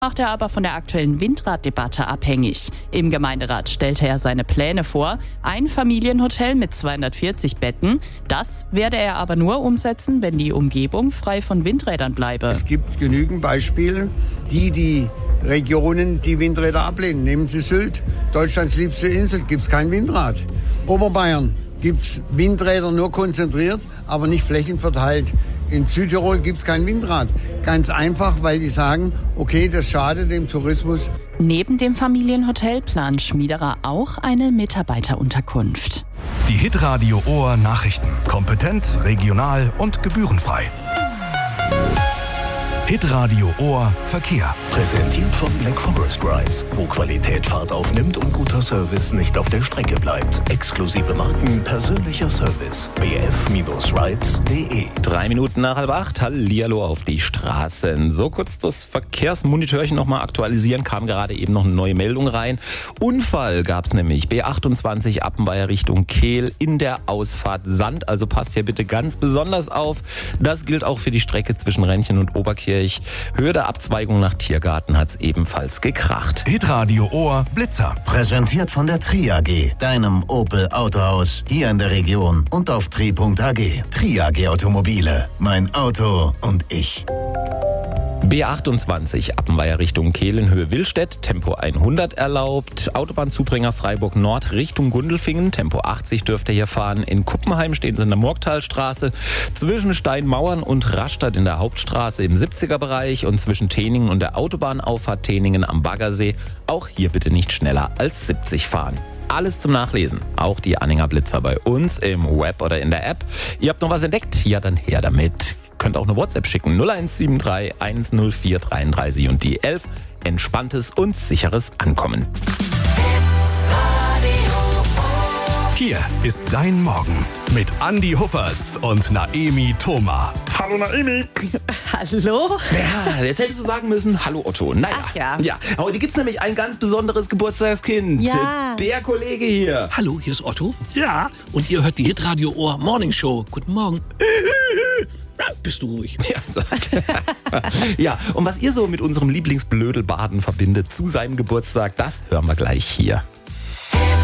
Macht er aber von der aktuellen Windraddebatte abhängig. Im Gemeinderat stellte er seine Pläne vor. Ein Familienhotel mit 240 Betten. Das werde er aber nur umsetzen, wenn die Umgebung frei von Windrädern bleibe. Es gibt genügend Beispiele, die Regionen die Windräder ablehnen. Nehmen Sie Sylt, Deutschlands liebste Insel, gibt es kein Windrad. Oberbayern gibt es Windräder nur konzentriert, aber nicht flächenverteilt. In Südtirol gibt es kein Windrad. Ganz einfach, weil die sagen, okay, das schadet dem Tourismus. Neben dem Familienhotel plant Schmiederer auch eine Mitarbeiterunterkunft. Die Hitradio Ohr Nachrichten. Kompetent, regional und gebührenfrei. Hitradio Ohr Verkehr. Präsentiert von Black Forest Rides, wo Qualität Fahrt aufnimmt und guter Service nicht auf der Strecke bleibt. Exklusive Marken, persönlicher Service. bf-rides.de. 3 Minuten nach 7:30. Hallihallo auf die Straßen. So kurz das Verkehrsmonitorchen nochmal aktualisieren. Kam gerade eben noch eine neue Meldung rein. Unfall gab's nämlich. B28 Appenweier Richtung Kehl in der Ausfahrt Sand. Also passt hier bitte ganz besonders auf. Das gilt auch für die Strecke zwischen Rennchen und Oberkirch. Höhe der Abzweigung nach Tiergarten hat's ebenfalls gekracht. Hitradio Ohr Blitzer. Präsentiert von der Tri AG, deinem Opel Autohaus, hier in der Region und auf tri.ag. Tri AG Automobile, mein Auto und ich. B28 Appenweier Richtung Kehl in Höhe Willstedt, Tempo 100 erlaubt. Autobahnzubringer Freiburg Nord Richtung Gundelfingen, Tempo 80 dürft ihr hier fahren. In Kuppenheim stehen sie in der Murgtalstraße. Zwischen Steinmauern und Rastatt in der Hauptstraße im 70er-Bereich und zwischen Teningen und der Autobahnauffahrt Teningen am Baggersee. Auch hier bitte nicht schneller als 70 fahren. Alles zum Nachlesen, auch die Anhänger Blitzer bei uns im Web oder in der App. Ihr habt noch was entdeckt? Ja, dann her damit. Könnt auch eine WhatsApp schicken, 0173 104 33 und die 11. Entspanntes und sicheres Ankommen. Hier ist dein Morgen mit Andi Huppertz und Naemi Thoma. Hallo Naemi. Hallo? Ja, jetzt hättest du sagen müssen, hallo Otto. Naja, Ach ja. Heute gibt's nämlich ein ganz besonderes Geburtstagskind. Ja. Der Kollege hier. Hallo, hier ist Otto. Ja. Und ihr hört die Hitradio Ohr Morning Show. Guten Morgen. Bist du ruhig? Ja, und was ihr so mit unserem Lieblingsblödelbaden verbindet zu seinem Geburtstag, das hören wir gleich hier.